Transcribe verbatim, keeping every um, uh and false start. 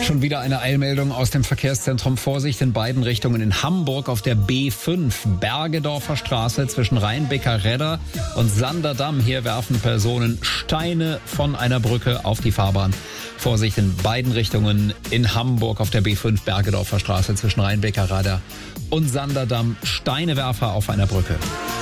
Schon wieder eine Eilmeldung aus dem Verkehrszentrum. Vorsicht in beiden Richtungen in Hamburg auf der B fünf, Bergedorfer Straße zwischen Rheinbecker-Redder und Sanderdamm. Hier werfen Personen Steine von einer Brücke auf die Fahrbahn. Vorsicht in beiden Richtungen in Hamburg auf der B fünf, Bergedorfer Straße zwischen Rheinbecker-Redder und Sanderdamm. Steinewerfer auf einer Brücke.